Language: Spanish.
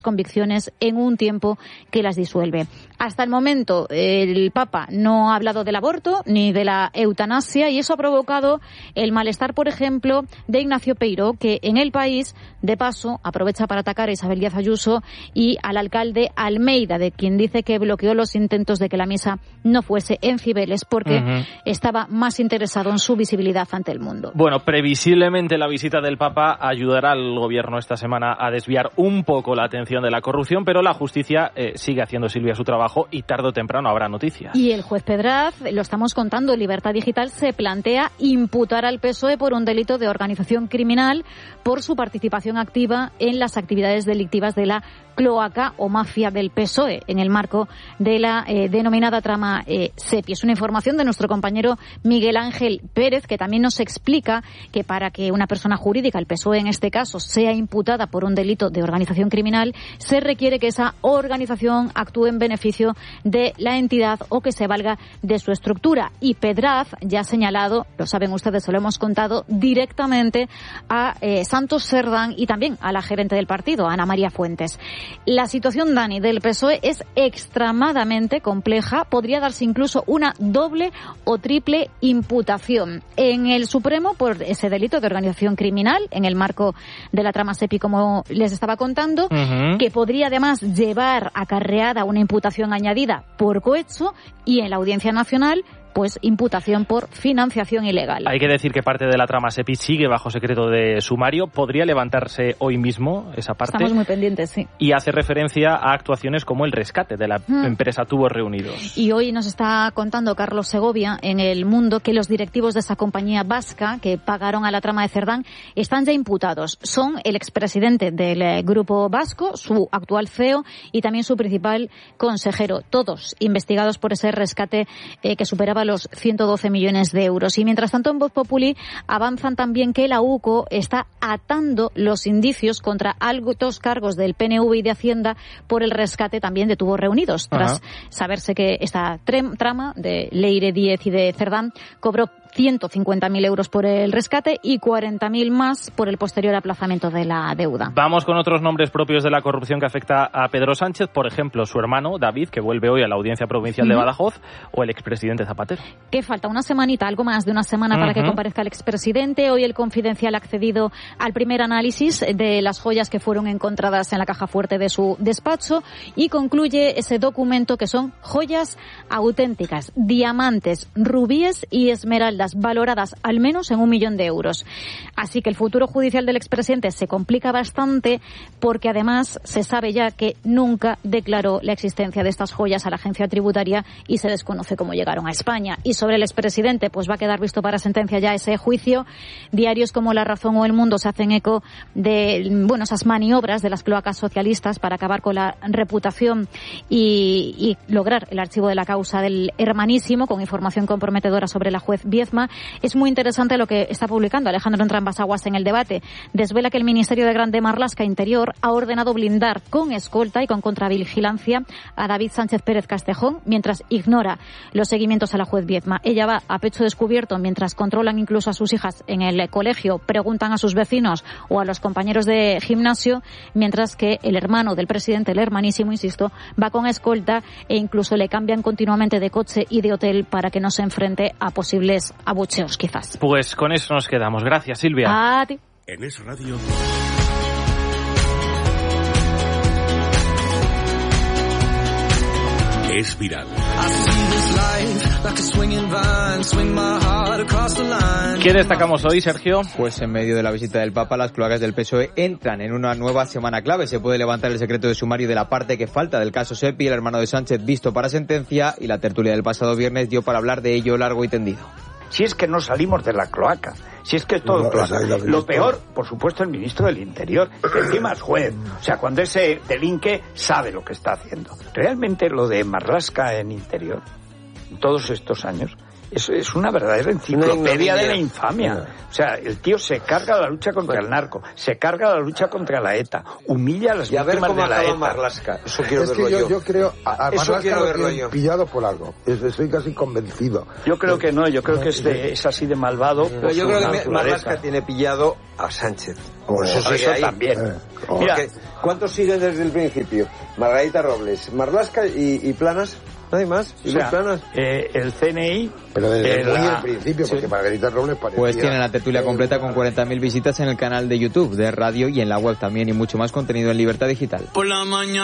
convicciones en un tiempo que las disuelve. Hasta el momento el Papa no ha hablado del aborto ni de la eutanasia y eso ha provocado el malestar, por ejemplo, de Ignacio Peiró, que en El País, de paso, aprovecha para atacar a Isabel Díaz Ayuso y al alcalde Almeida, de quien dice que bloqueó los intentos de que la misa no fuese en Cibeles porque estaba más interesado en su visibilidad ante el mundo. Bueno, previsiblemente la visita del Papa ayudará al gobierno esta semana a desviar un poco la atención de la corrupción, pero la justicia sigue haciendo, Silvia, su trabajo y tarde o temprano habrá noticias. Y el juez Pedraz, lo estamos contando, Libertad Digital se plantea imputar al PSOE por un delito de organización criminal por su participación activa en las actividades delictivas de la cloaca o mafia del PSOE en el marco de la denominada trama SEPI. Es una información de nuestro compañero Miguel Ángel Pérez, que también nos explica que para que una persona jurídica, el PSOE en este caso, sea imputada por un delito de organización criminal, se requiere que esa organización actúe en beneficio de la entidad o que se valga de su estructura. Y Pedraz ya ha señalado, lo saben ustedes, se lo hemos contado, directamente a Santos Cerdán y también a la gerente del partido, Ana María Fuentes. La situación, Dani, del PSOE es extremadamente compleja. Podría darse incluso una doble o triple imputación en el Supremo por ese delito de organización criminal en el marco de la trama SEPI, como les estaba contando, que podría además llevar acarreada una imputación añadida por cohecho, y en la Audiencia Nacional pues imputación por financiación ilegal. Hay que decir que parte de la trama SEPI sigue bajo secreto de sumario. ¿Podría levantarse hoy mismo esa parte? Estamos muy pendientes, sí. Y hace referencia a actuaciones como el rescate de la empresa Tubos Reunidos. Y hoy nos está contando Carlos Segovia en El Mundo que los directivos de esa compañía vasca que pagaron a la trama de Cerdán están ya imputados. Son el expresidente del Grupo Vasco, su actual CEO y también su principal consejero. Todos investigados por ese rescate que superaba los 112 millones de euros. Y mientras tanto, en Voz Populi avanzan también que la UCO está atando los indicios contra altos cargos del PNV y de Hacienda por el rescate también de Tubos Reunidos, tras saberse que esta trama de Leire Díez y de Cerdán cobró 150.000 euros por el rescate y 40.000 más por el posterior aplazamiento de la deuda. Vamos con otros nombres propios de la corrupción que afecta a Pedro Sánchez, por ejemplo, su hermano David, que vuelve hoy a la Audiencia Provincial de Badajoz, o el expresidente Zapatero. Que falta una semanita, algo más de una semana para que comparezca el expresidente. Hoy el Confidencial ha accedido al primer análisis de las joyas que fueron encontradas en la caja fuerte de su despacho y concluye ese documento que son joyas auténticas, diamantes, rubíes y esmeraldas, valoradas al menos en 1 millón de euros. Así que el futuro judicial del expresidente se complica bastante porque además se sabe ya que nunca declaró la existencia de estas joyas a la agencia tributaria y se desconoce cómo llegaron a España. Y sobre el expresidente, pues va a quedar visto para sentencia ya ese juicio. Diarios como La Razón o El Mundo se hacen eco de, bueno, esas maniobras de las cloacas socialistas para acabar con la reputación y lograr el archivo de la causa del hermanísimo, con información comprometedora sobre la juez Viezma. Es muy interesante lo que está publicando Alejandro Entrambas-Aguas en El Debate. Desvela que el Ministerio de Grande Marlaska Interior ha ordenado blindar con escolta y con contravigilancia a David Sánchez Pérez Castejón mientras ignora los seguimientos a la juez Viezma. Ella va a pecho descubierto mientras controlan incluso a sus hijas en el colegio, preguntan a sus vecinos o a los compañeros de gimnasio, mientras que el hermano del presidente, el hermanísimo, insisto, va con escolta e incluso le cambian continuamente de coche y de hotel para que no se enfrente a posibles abucheos, quizás. Pues con eso nos quedamos. Gracias, Silvia. A ti. En Es Radio. Es viral. ¿Qué destacamos hoy, Sergio? Pues en medio de la visita del Papa, las cloacas del PSOE entran en una nueva semana clave. Se puede levantar el secreto de sumario de la parte que falta del caso SEPI, el hermano de Sánchez visto para sentencia, y la tertulia del pasado viernes dio para hablar de ello largo y tendido. Si es que no salimos de la cloaca, si es que es todo cloaca. Lo peor, por supuesto, el ministro del Interior, que encima es juez. O sea, cuando ese delinque sabe lo que está haciendo. Realmente lo de Marlaska en Interior, todos estos años, es una verdadera enciclopedia de la infamia. O sea, el tío se carga la lucha contra el narco, se carga la lucha contra la ETA, humilla a las víctimas de la ETA. Marlaska. Eso quiero verlo yo. Yo creo, a Marlaska lo tienen pillado por algo. Estoy casi convencido. Yo creo que no, yo creo que es así de malvado. Pero yo creo que Marlaska tiene pillado a Sánchez. Por eso también. Mira, ¿cuántos siguen desde el principio? Margarita Robles, Marlaska y Planas. ¿Nadie más? ¿Y Planas? El CNI... Pero desde muy al principio, porque Margarita Robles parecía... Pues tiene la tertulia completa con 40.000 visitas en el canal de YouTube, de radio y en la web también, y mucho más contenido en Libertad Digital. Por la mañana.